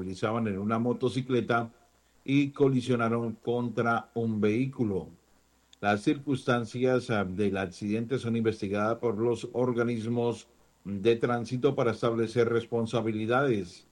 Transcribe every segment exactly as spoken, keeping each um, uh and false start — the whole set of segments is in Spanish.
movilizaban en una motocicleta y colisionaron contra un vehículo. Las circunstancias uh, del accidente son investigadas por los organismos de tránsito para establecer responsabilidades.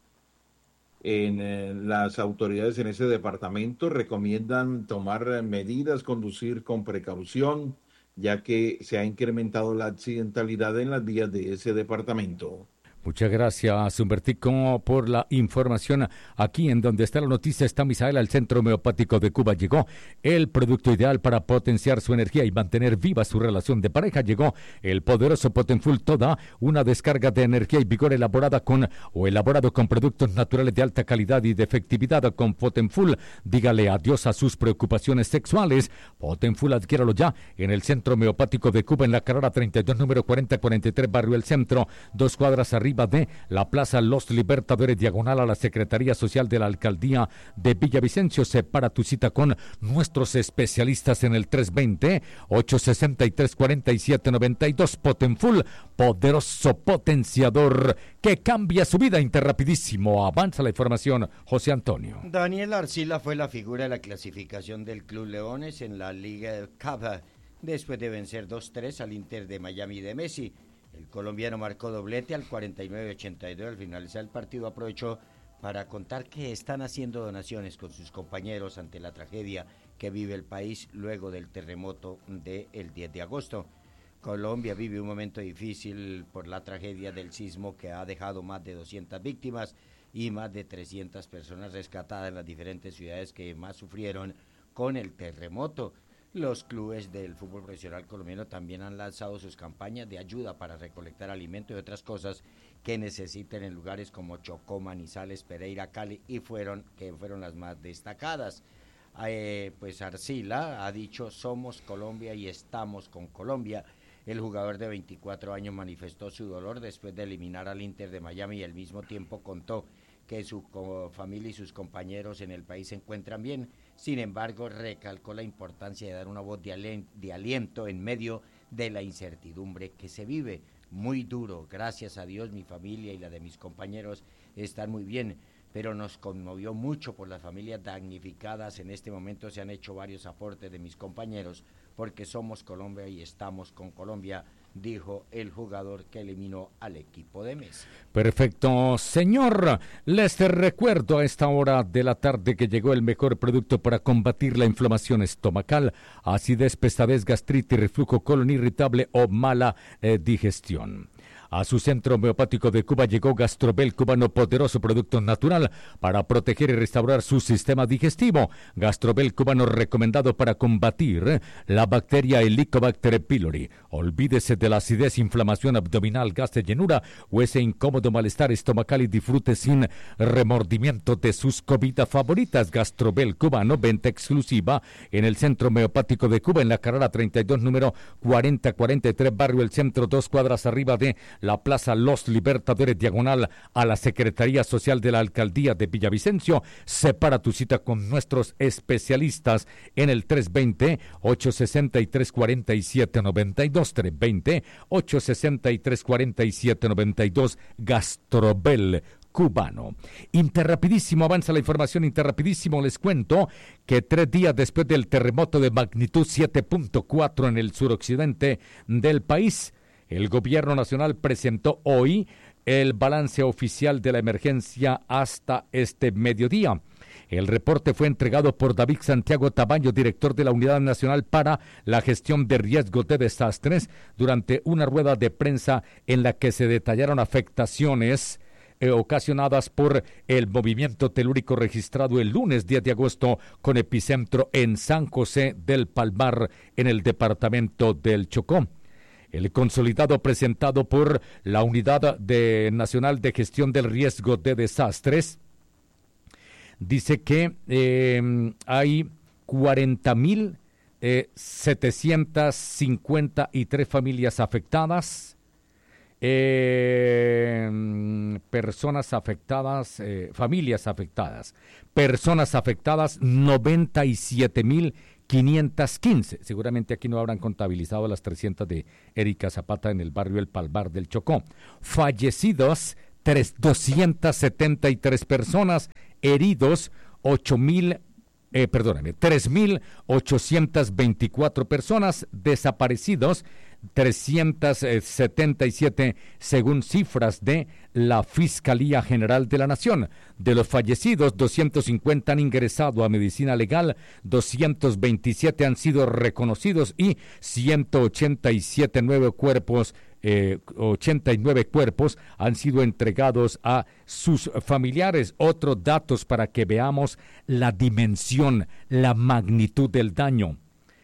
En eh, las autoridades en ese departamento recomiendan tomar eh, medidas, conducir con precaución, ya que se ha incrementado la accidentalidad en las vías de ese departamento. Muchas gracias, Humbertico, por la información. Aquí en donde está la noticia está Misael, al Centro Homeopático de Cuba. Llegó el producto ideal para potenciar su energía y mantener viva su relación de pareja. Llegó el poderoso Potenfull Toda, una descarga de energía y vigor elaborada con o elaborado con productos naturales de alta calidad y de efectividad. Con Potenfull, dígale adiós a sus preocupaciones sexuales. Potenfull, adquiéralo ya en el Centro Homeopático de Cuba, en la carrera treinta y dos, número cuarenta cuarenta y tres, Barrio El Centro, dos cuadras arriba de la Plaza Los Libertadores, diagonal a la Secretaría Social de la Alcaldía de Villavicencio. Separa tu cita con nuestros especialistas en el tres veinte, ocho sesenta y tres, cuarenta y siete noventa y dos. Potenfull, poderoso potenciador que cambia su vida. Interrapidísimo, avanza la información, José Antonio. Daniel Arcila fue la figura de la clasificación del Club Leones en la Liga del Cava, después de vencer dos tres al Inter de Miami de Messi. El colombiano marcó doblete al cuarenta y nueve ochenta y dos. Al finalizar el partido aprovechó para contar que están haciendo donaciones con sus compañeros ante la tragedia que vive el país luego del terremoto del diez de agosto. Colombia vive un momento difícil por la tragedia del sismo que ha dejado más de doscientas víctimas y más de trescientas personas rescatadas en las diferentes ciudades que más sufrieron con el terremoto. Los clubes del fútbol profesional colombiano también han lanzado sus campañas de ayuda para recolectar alimentos y otras cosas que necesiten en lugares como Chocó, Manizales, Pereira, Cali, y fueron que fueron las más destacadas. Eh, pues Arcila ha dicho: somos Colombia y estamos con Colombia. El jugador de veinticuatro años manifestó su dolor después de eliminar al Inter de Miami y al mismo tiempo contó que su familia y sus compañeros en el país se encuentran bien. Sin embargo, recalcó la importancia de dar una voz de, alien, de aliento en medio de la incertidumbre que se vive. Muy duro, gracias a Dios mi familia y la de mis compañeros están muy bien, pero nos conmovió mucho por las familias damnificadas. En este momento se han hecho varios aportes de mis compañeros porque somos Colombia y estamos con Colombia, dijo el jugador que eliminó al equipo de Messi. Perfecto, señor. Les recuerdo a esta hora de la tarde que llegó el mejor producto para combatir la inflamación estomacal, acidez, pesadez, gastritis, reflujo, colon irritable o mala eh, digestión. A su Centro Homeopático de Cuba llegó Gastrobel Cubano, poderoso producto natural para proteger y restaurar su sistema digestivo. Gastrobel Cubano, recomendado para combatir la bacteria Helicobacter pylori. Olvídese de la acidez, inflamación abdominal, gas de llenura o ese incómodo malestar estomacal y disfrute sin remordimiento de sus comidas favoritas. Gastrobel Cubano, venta exclusiva en el Centro Homeopático de Cuba, en la carrera treinta y dos, número cuarenta cuarenta y tres, Barrio El Centro, dos cuadras arriba de la Plaza Los Libertadores, diagonal a la Secretaría Social de la Alcaldía de Villavicencio. Separa tu cita con nuestros especialistas en el tres veinte, ocho sesenta y tres, cuarenta y siete noventa y dos, tres veinte, ocho sesenta y tres, cuarenta y siete noventa y dos. Gastrobel Cubano. Interrapidísimo, avanza la información. Interrapidísimo, les cuento que tres días después del terremoto de magnitud siete punto cuatro en el suroccidente del país, el gobierno nacional presentó hoy el balance oficial de la emergencia hasta este mediodía. El reporte fue entregado por David Santiago Tabaño, director de la Unidad Nacional para la Gestión de Riesgos de Desastres, durante una rueda de prensa en la que se detallaron afectaciones eh, ocasionadas por el movimiento telúrico registrado el lunes diez de agosto con epicentro en San José del Palmar, en el departamento del Chocó. El consolidado presentado por la Unidad de Nacional de Gestión del Riesgo de Desastres dice que eh, hay cuarenta mil setecientas cincuenta y tres familias afectadas, eh, personas afectadas, eh, familias afectadas, personas afectadas noventa y siete mil quinientas quince. Seguramente aquí no habrán contabilizado las trescientas de Erika Zapata en el barrio El Palmar del Chocó. Fallecidos doscientas setenta y tres personas, heridos ocho mil, eh, perdóname, tres mil ochocientas veinticuatro personas, desaparecidos trescientos setenta y siete según cifras de la Fiscalía General de la Nación. De los fallecidos, doscientos cincuenta han ingresado a medicina legal, doscientos veintisiete han sido reconocidos y ciento ochenta y siete nueve cuerpos Eh, ochenta y nueve cuerpos han sido entregados a sus familiares. Otros datos para que veamos la dimensión, la magnitud del daño.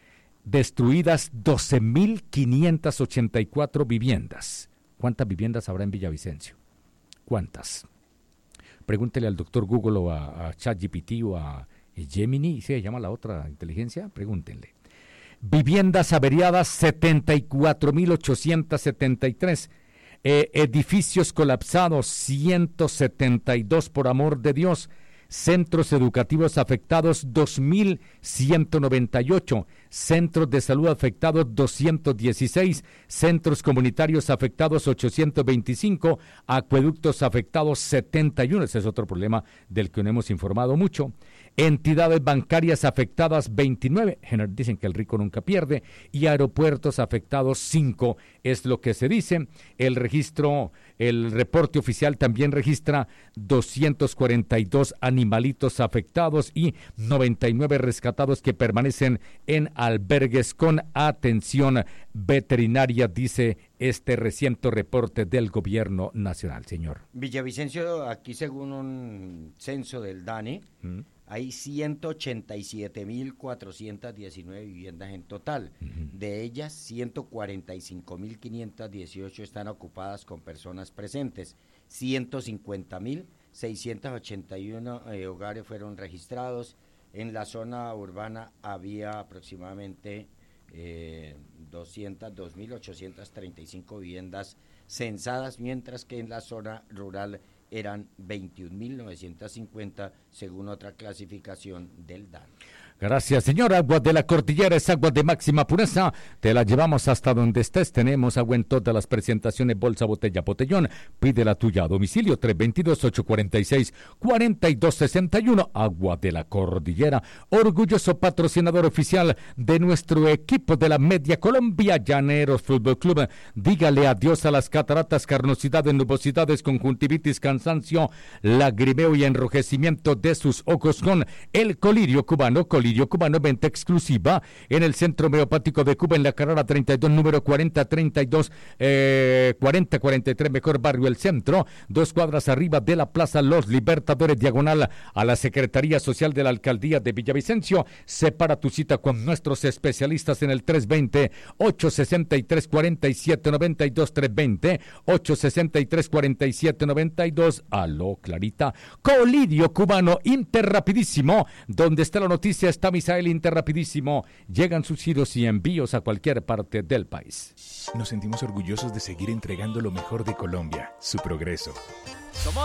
Destruidas doce mil quinientas ochenta y cuatro viviendas. ¿Cuántas viviendas habrá en Villavicencio? ¿Cuántas? Pregúntele al doctor Google o a, a ChatGPT o a Gemini, ¿se llama la otra inteligencia? Pregúntenle. Viviendas averiadas, setenta y cuatro mil ochocientos setenta y tres. Eh, edificios colapsados, ciento setenta y dos, por amor de Dios. Centros educativos afectados, dos mil ciento noventa y ocho. Centros de salud afectados, doscientos dieciséis. Centros comunitarios afectados, ochocientos veinticinco. Acueductos afectados, setenta y uno. Ese es otro problema del que no hemos informado mucho. Entidades bancarias afectadas, veintinueve, dicen que el rico nunca pierde, y aeropuertos afectados, cinco, es lo que se dice. El registro, el reporte oficial también registra doscientos cuarenta y dos animalitos afectados y noventa y nueve rescatados que permanecen en albergues con atención veterinaria, dice este reciente reporte del gobierno nacional, señor. Villavicencio, aquí según un censo del DANE, ¿Mm? Hay ciento ochenta y siete mil cuatrocientas diecinueve viviendas en total. Uh-huh. De ellas, ciento cuarenta y cinco mil quinientas dieciocho están ocupadas con personas presentes. ciento cincuenta mil seiscientos ochenta y uno eh, hogares fueron registrados. En la zona urbana había aproximadamente eh, doscientos dos mil ochocientas treinta y cinco viviendas censadas, mientras que en la zona rural eran veintiún mil novecientos cincuenta según otra clasificación del DANE. Gracias, señor. Agua de la Cordillera es agua de máxima pureza. Te la llevamos hasta donde estés. Tenemos agua en todas las presentaciones, bolsa, botella, botellón. Pide la tuya a domicilio, tres dos dos, ocho cuatro seis, cuatro dos seis uno. Agua de la Cordillera, orgulloso patrocinador oficial de nuestro equipo de la Media Colombia, Llaneros Fútbol Club. Dígale adiós a las cataratas, carnosidades, nubosidades, conjuntivitis, cansancio, lagrimeo y enrojecimiento de sus ojos con el colirio cubano. Colirio cubano, venta exclusiva en el Centro Homeopático de Cuba, en la carrera treinta y dos, número cuarenta treinta y dos, eh, cuarenta cuarenta y tres, mejor barrio El Centro, dos cuadras arriba de la Plaza Los Libertadores, diagonal a la Secretaría Social de la Alcaldía de Villavicencio. Separa tu cita con nuestros especialistas en el tres dos cero, ocho seis tres, cuatro siete nueve dos, tres dos cero, ocho seis tres, cuatro siete nueve dos. Aló, Clarita. Colirio cubano, Interrapidísimo, donde está la noticia, está Misael Interrapidísimo. Llegan sus giros y envíos a cualquier parte del país. Nos sentimos orgullosos de seguir entregando lo mejor de Colombia, su progreso.